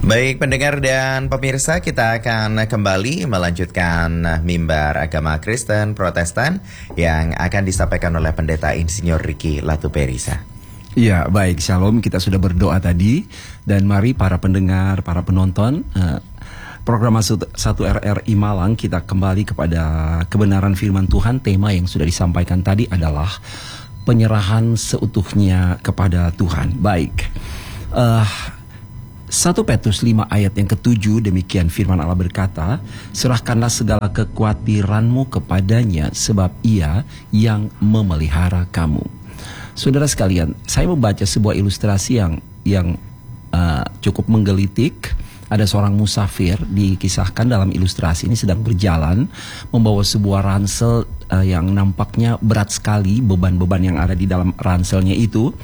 Baik pendengar dan pemirsa, kita akan kembali melanjutkan mimbar agama Kristen Protestan yang akan disampaikan oleh Pendeta Insinyur Ricky Latuperisa. Ya, baik, shalom, kita sudah berdoa tadi. Dan mari para pendengar, para penonton program 1 RRI Malang, kita kembali kepada kebenaran firman Tuhan. Tema yang sudah disampaikan tadi adalah penyerahan seutuhnya kepada Tuhan. Baik, 1 Petrus 5 ayat yang ke-7, demikian firman Allah berkata, serahkanlah segala kekhawatiranmu kepadanya, sebab ia yang memelihara kamu. Saudara sekalian, saya membaca sebuah ilustrasi yang cukup menggelitik. Ada seorang musafir, dikisahkan dalam ilustrasi ini, sedang berjalan membawa sebuah ransel yang nampaknya berat sekali, beban-beban yang ada di dalam ranselnya itu.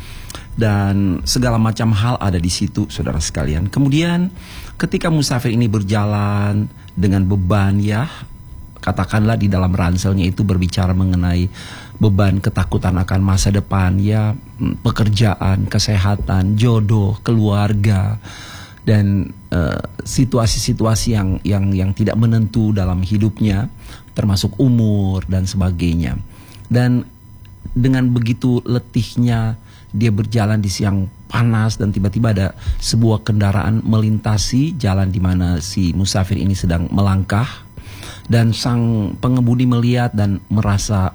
Dan segala macam hal ada di situ, saudara sekalian. Kemudian ketika musafir ini berjalan dengan beban, ya katakanlah di dalam ranselnya itu berbicara mengenai beban ketakutan akan masa depan, ya pekerjaan, kesehatan, jodoh, keluarga, dan situasi-situasi yang tidak menentu dalam hidupnya, termasuk umur dan sebagainya. Dan dengan begitu letihnya dia berjalan di siang panas, dan tiba-tiba ada sebuah kendaraan melintasi jalan di mana si musafir ini sedang melangkah. Dan sang pengemudi melihat dan merasa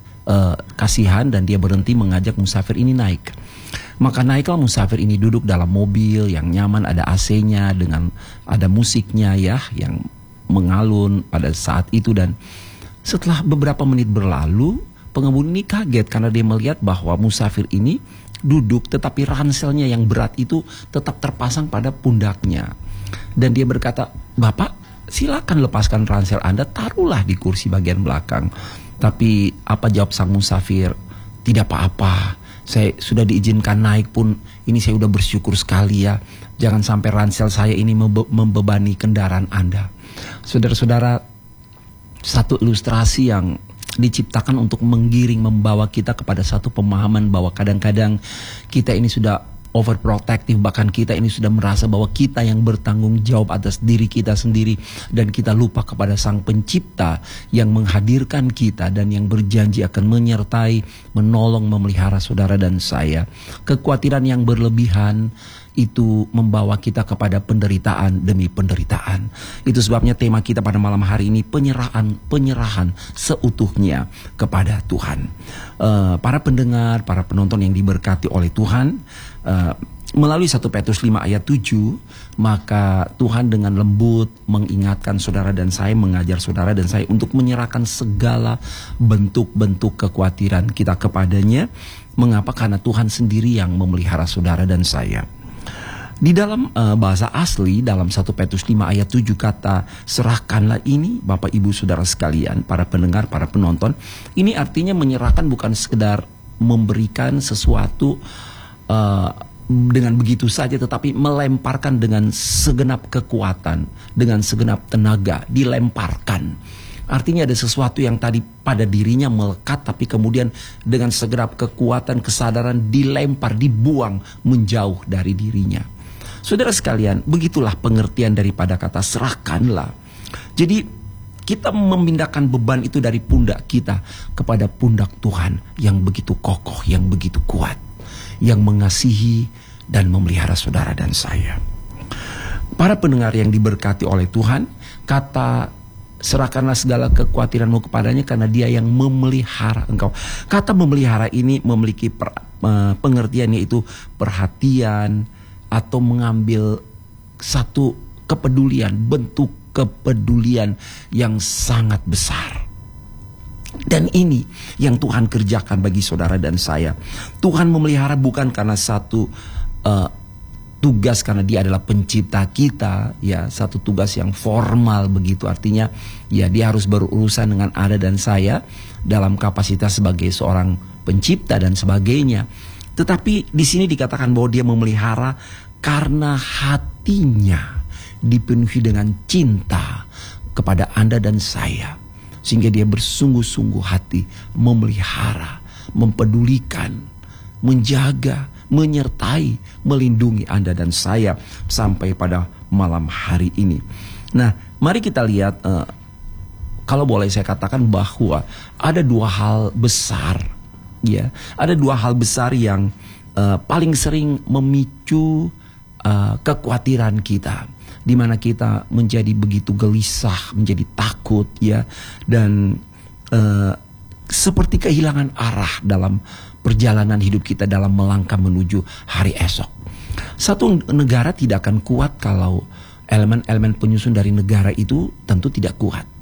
kasihan, dan dia berhenti mengajak musafir ini naik. Maka naiklah musafir ini, duduk dalam mobil yang nyaman, ada AC-nya, dengan ada musiknya ya yang mengalun pada saat itu. Dan setelah beberapa menit berlalu, pengemudi ini kaget karena dia melihat bahwa musafir ini duduk, tetapi ranselnya yang berat itu tetap terpasang pada pundaknya. Dan dia berkata, "Bapak, silakan lepaskan ransel Anda, taruhlah di kursi bagian belakang." Tapi apa jawab sang musafir? "Tidak apa-apa, saya sudah diizinkan naik pun, ini saya sudah bersyukur sekali ya. Jangan sampai ransel saya ini membebani kendaraan Anda." Saudara-saudara, satu ilustrasi yang diciptakan untuk menggiring, membawa kita kepada satu pemahaman bahwa kadang-kadang kita ini sudah overprotective, bahkan kita ini sudah merasa bahwa kita yang bertanggung jawab atas diri kita sendiri, dan kita lupa kepada Sang Pencipta yang menghadirkan kita dan yang berjanji akan menyertai, menolong, memelihara saudara dan saya. Kekhawatiran yang berlebihan itu membawa kita kepada penderitaan demi penderitaan. Itu sebabnya tema kita pada malam hari ini, penyerahan seutuhnya kepada Tuhan. Para pendengar, para penonton yang diberkati oleh Tuhan, melalui 1 Petrus 5 ayat 7, maka Tuhan dengan lembut mengingatkan saudara dan saya, mengajar saudara dan saya untuk menyerahkan segala bentuk-bentuk kekhawatiran kita kepadanya. Mengapa? Karena Tuhan sendiri yang memelihara saudara dan saya. Di dalam bahasa asli, dalam 1 Petrus 5 ayat 7 kata serahkanlah ini, Bapak Ibu Saudara sekalian, para pendengar, para penonton, ini artinya menyerahkan bukan sekedar memberikan sesuatu dengan begitu saja, tetapi melemparkan dengan segenap kekuatan, dengan segenap tenaga, dilemparkan. Artinya ada sesuatu yang tadi pada dirinya melekat, tapi kemudian dengan segenap kekuatan, kesadaran dilempar, dibuang menjauh dari dirinya. Saudara sekalian, begitulah pengertian daripada kata serahkanlah. Jadi kita memindahkan beban itu dari pundak kita kepada pundak Tuhan yang begitu kokoh, yang begitu kuat, yang mengasihi dan memelihara saudara dan saya. Para pendengar yang diberkati oleh Tuhan, kata serahkanlah segala kekhawatiranmu kepadanya karena dia yang memelihara engkau. Kata memelihara ini memiliki pengertian, yaitu perhatian atau mengambil satu kepedulian, bentuk kepedulian yang sangat besar. Dan ini yang Tuhan kerjakan bagi saudara dan saya. Tuhan memelihara bukan karena satu tugas, karena dia adalah pencipta kita, ya, satu tugas yang formal begitu. Artinya ya dia harus berurusan dengan Anda dan saya dalam kapasitas sebagai seorang pencipta dan sebagainya. Tetapi di sini dikatakan bahwa dia memelihara karena hatinya dipenuhi dengan cinta kepada Anda dan saya, sehingga dia bersungguh-sungguh hati memelihara, mempedulikan, menjaga, menyertai, melindungi Anda dan saya sampai pada malam hari ini. Nah, mari kita lihat, kalau boleh saya katakan bahwa ada dua hal besar, ya, ada dua hal besar yang paling sering memicu kekhawatiran kita, di mana kita menjadi begitu gelisah, menjadi takut, ya, dan seperti kehilangan arah dalam perjalanan hidup kita dalam melangkah menuju hari esok. Satu negara tidak akan kuat kalau elemen-elemen penyusun dari negara itu tentu tidak kuat.